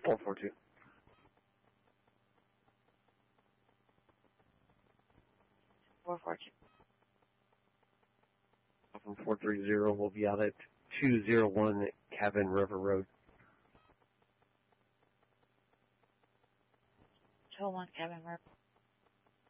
442. 442. From 430, we'll be out at 201 Cabin River Road. 201 Cabin River.